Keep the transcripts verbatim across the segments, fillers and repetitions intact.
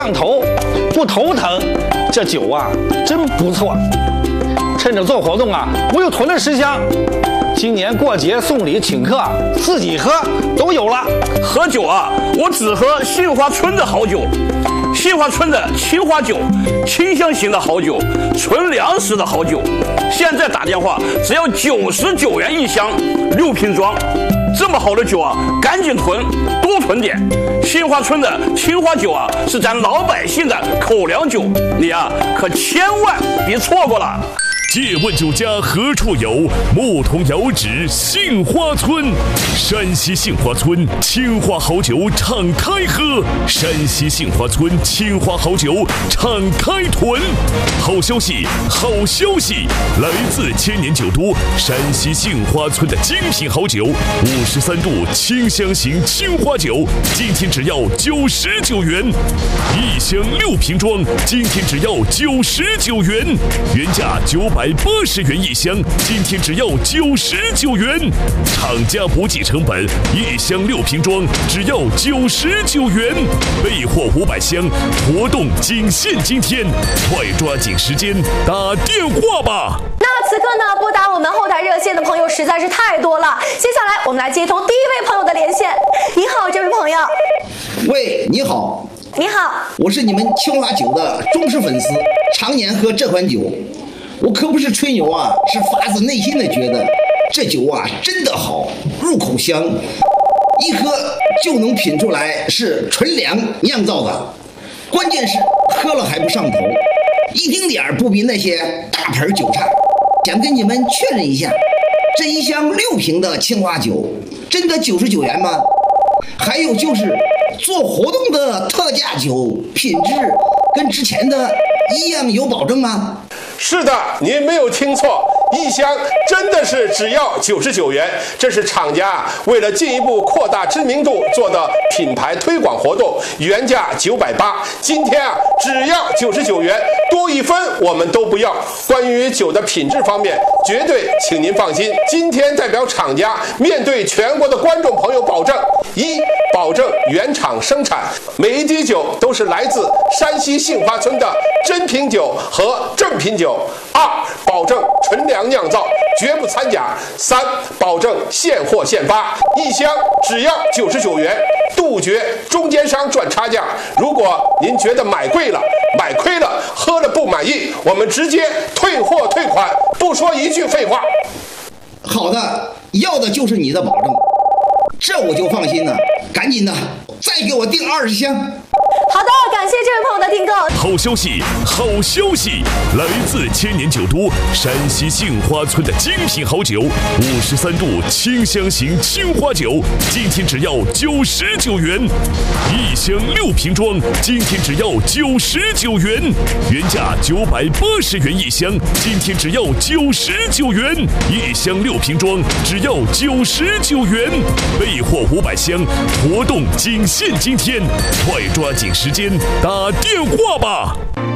上头不头疼，这酒啊真不错。趁着做活动啊，我又囤了十箱。今年过节送礼请客，自己喝都有了。 喝酒啊，我只喝杏花村的好酒。杏花村的青花酒，清香型的好酒，纯粮食的好酒。现在打电话只要九十九元一箱，六瓶装。这么好的酒啊，赶紧囤，多囤点。杏花村的青花酒啊，是咱老百姓的口粮酒，你啊可千万别错过了。 借问酒家何处有？牧童遥指杏花村。山西杏花村青花好酒敞开喝，山西杏花村青花好酒敞开囤。好消息，好消息！来自千年酒都山西杏花村的精品好酒，五十三度清香型青花酒，今天只要九十九元，一箱六瓶装，今天只要九十九元，原价九百。百八十元一箱，今天只要九十九元，厂家不计成本，一箱六瓶装只要九十九元，备货五百箱，活动仅限今天，快抓紧时间打电话吧。 那此刻呢，拨打我们后台热线的朋友实在是太多了，接下来我们来接通第一位朋友的连线。你好，这位朋友。 喂，你好。 你好， 我是你们青花酒的忠实粉丝，常年喝这款酒。我可不是吹牛啊，是发自内心的觉得这酒啊真的好，入口香，一喝就能品出来是纯粮酿造的，关键是喝了还不上头，一丁点儿不比那些大牌酒差。想跟你们确认一下，这一箱六瓶的青花酒真的九十九元吗？还有就是做活动的特价酒品质跟之前的一样有保证吗？ 是的，您没有听错，一箱真的是只要九十九元，这是厂家为了进一步扩大知名度做的品牌推广活动，原价九百八，今天啊只要九十九元，多一分我们都不要。关于酒的品质方面，绝对请您放心，今天代表厂家面对全国的观众朋友保证：一，保证原厂生产，每一滴酒都是来自山西杏花村的真品酒和正品酒；二，保证纯粮酿造，绝不掺假；三，保证现货现发，一箱只要九十九元，杜绝中间商赚差价。如果您觉得买贵了、买亏了、喝了不满意，我们直接退货退款，不说一句废话。 好的，要的就是你的保证，这我就放心了。赶紧的，再给我订二十箱。 好的，感谢这位朋友的订购。 好消息，好消息！来自千年酒都山西杏花村的精品好酒，五十三度清香型青花酒，今天只要九十九元，一箱六瓶装，今天只要九十九元，原价九百八十元一箱，今天只要九十九元，一箱六瓶装只要九十九元，备货五百箱，活动仅限今天，快抓紧时间打电话吧。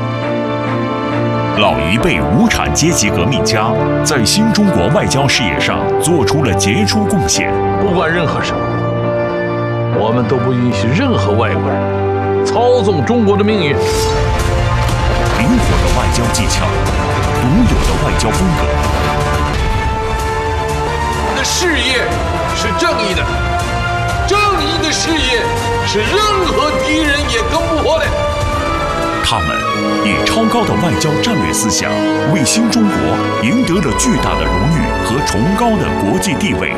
老一辈无产阶级革命家在新中国外交事业上做出了杰出贡献。 不管任何时候，我们都不允许任何外国人操纵中国的命运。 灵活的外交技巧，独有的外交风格。 我们的事业是正义的，正义的事业是任何敌人也攻不破的。 他们以超高的外交战略思想，为新中国赢得了巨大的荣誉和崇高的国际地位。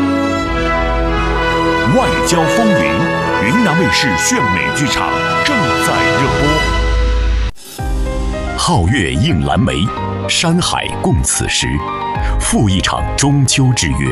外交风云，云南卫视炫美剧场正在热播。皓月映蓝莓，山海共此时，赴一场中秋之约。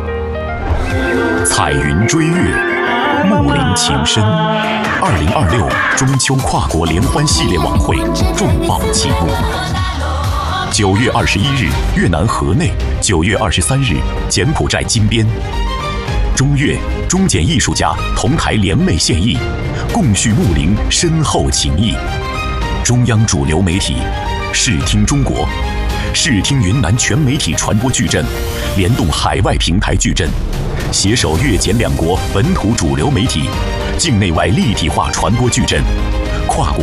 彩云追月，木林情深。二零二六中秋跨国联欢系列晚会重磅启幕。九月二十一日，越南河内；九月二十三日，柬埔寨金边。中越、中柬艺术家同台联袂献艺，共叙睦邻深厚情谊。中央主流媒体视听中国、视听云南全媒体传播矩阵，联动海外平台矩阵，携手越柬两国本土主流媒体境内外立体化传播矩阵， 跨国